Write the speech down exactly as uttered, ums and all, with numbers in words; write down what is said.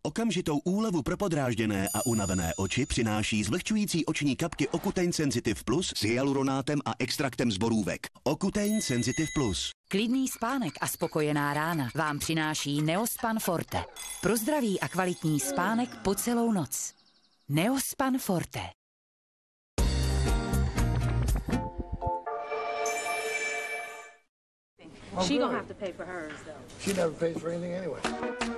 okamžitou úlevu pro podrážděné a unavené oči přináší zvlhčující oční kapky Ocutein Sensitive Plus s hyaluronátem a extraktem z borůvek. Ocutein Sensitive Plus. Klidný spánek a spokojená rána vám přináší Neospan Forte. Pro zdravý a kvalitní spánek po celou noc. Neospan Forte. She gonna have to pay for hers though. She never pays for anything anyway.